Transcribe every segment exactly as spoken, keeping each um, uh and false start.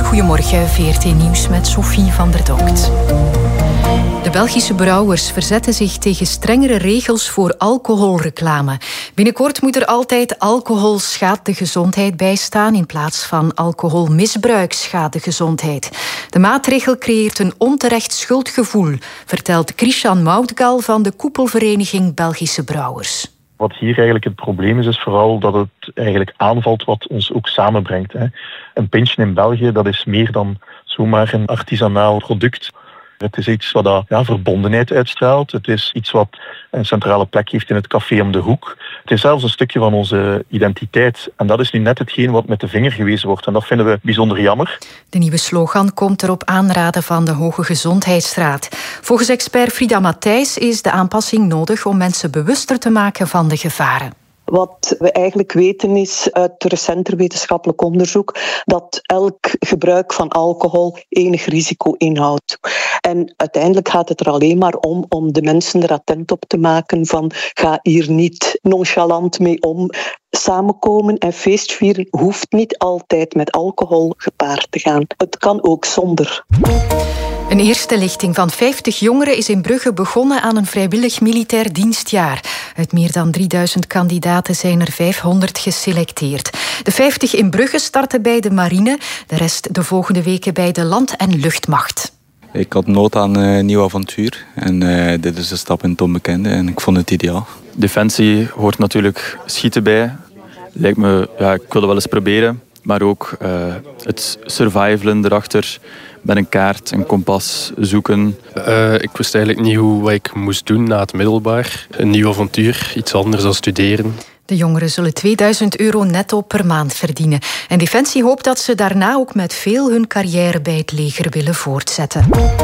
Goedemorgen, V R T Nieuws met Sophie van der Dokt. De Belgische brouwers verzetten zich tegen strengere regels voor alcoholreclame. Binnenkort moet er altijd alcohol schaadt de gezondheid bij staan in plaats van alcoholmisbruik schaadt de gezondheid. De maatregel creëert een onterecht schuldgevoel, vertelt Christian Moutgal van de koepelvereniging Belgische Brouwers. Wat hier eigenlijk het probleem is, is vooral dat het eigenlijk aanvalt wat ons ook samenbrengt. Een pintje in België, dat is meer dan zomaar een artisanaal product. Het is iets wat ja, verbondenheid uitstraalt. Het is iets wat een centrale plek heeft in het café om de hoek. Het is zelfs een stukje van onze identiteit. En dat is nu net hetgeen wat met de vinger gewezen wordt. En dat vinden we bijzonder jammer. De nieuwe slogan komt er op aanraden van de Hoge Gezondheidsraad. Volgens expert Frida Matthijs is de aanpassing nodig om mensen bewuster te maken van de gevaren. Wat we eigenlijk weten is uit recenter wetenschappelijk onderzoek dat elk gebruik van alcohol enig risico inhoudt. En uiteindelijk gaat het er alleen maar om om de mensen er attent op te maken van ga hier niet nonchalant mee om. Samenkomen en feestvieren hoeft niet altijd met alcohol gepaard te gaan. Het kan ook zonder. Een eerste lichting van vijftig jongeren is in Brugge begonnen aan een vrijwillig militair dienstjaar. Uit meer dan drieduizend kandidaten zijn er vijfhonderd geselecteerd. De vijftig in Brugge starten bij de marine, de rest de volgende weken bij de land- en luchtmacht. Ik had nood aan een nieuw avontuur en uh, dit is een stap in het onbekende en ik vond het ideaal. Defensie hoort natuurlijk schieten bij. Lijkt me, ja, ik wil dat wel eens proberen, maar ook uh, het survivalen erachter. Met een kaart, een kompas zoeken. Uh, ik wist eigenlijk niet hoe, wat ik moest doen na het middelbaar. Een nieuw avontuur, iets anders dan studeren. De jongeren zullen tweeduizend euro netto per maand verdienen. En Defensie hoopt dat ze daarna ook met veel hun carrière bij het leger willen voortzetten.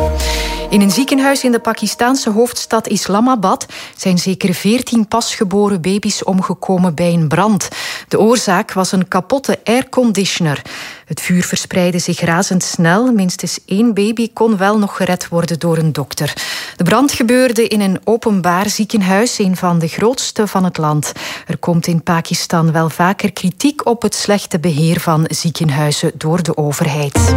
In een ziekenhuis in de Pakistaanse hoofdstad Islamabad zijn zeker veertien pasgeboren baby's omgekomen bij een brand. De oorzaak was een kapotte airconditioner. Het vuur verspreidde zich razendsnel. Minstens één baby kon wel nog gered worden door een dokter. De brand gebeurde in een openbaar ziekenhuis, een van de grootste van het land. Er komt in Pakistan wel vaker kritiek op het slechte beheer van ziekenhuizen door de overheid.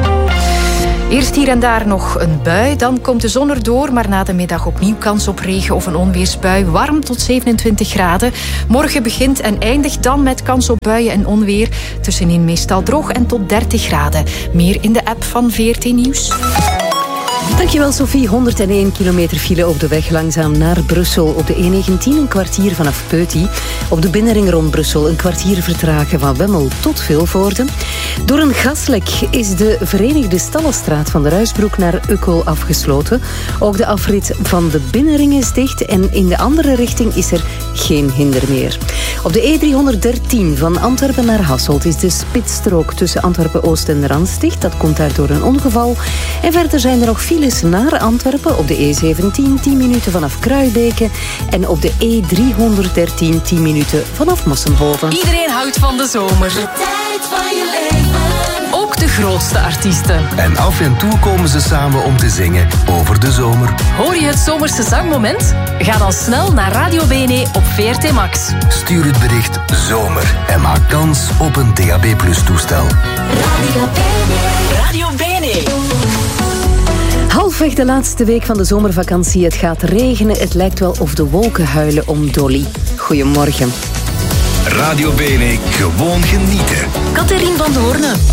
Eerst hier en daar nog een bui, dan komt de zon erdoor, maar na de middag opnieuw kans op regen of een onweersbui. Warm tot zevenentwintig graden. Morgen begint en eindigt dan met kans op buien en onweer. Tussenin meestal droog en tot dertig graden. Meer in de app van V R T Nieuws. Dankjewel Sophie. honderdéén kilometer file op de weg langzaam naar Brussel. Op de E negentien een kwartier vanaf Peuty. Op de binnenring rond Brussel een kwartier vertragen van Wemmel tot Vilvoorde. Door een gaslek is de Verenigde Stallenstraat van de Ruisbroek naar Ukkel afgesloten. Ook de afrit van de binnenring is dicht en in de andere richting is er geen hinder meer. Op de E driehonderddertien van Antwerpen naar Hasselt is de spitsstrook tussen Antwerpen-Oost en Randsticht. Dat komt daar door een ongeval. En verder zijn er nog files naar Antwerpen op de E zeventien, tien minuten vanaf Kruibeke. En op de E driehonderddertien, tien minuten vanaf Massenhoven. Iedereen houdt van de zomer. De tijd van je leven. Ook de grootste artiesten. En af en toe komen ze samen om te zingen over de zomer. Hoor je het zomerse zangmoment? Ga dan snel naar Radio Bene op V R T Max. Stuur het bericht zomer en maak kans op een D A B plus toestel. Radio Bene. Radio Bene. Halfweg de laatste week van de zomervakantie. Het gaat regenen. Het lijkt wel of de wolken huilen om Dolly. Goedemorgen. Radio Bene, gewoon genieten. Catherine van Doornen.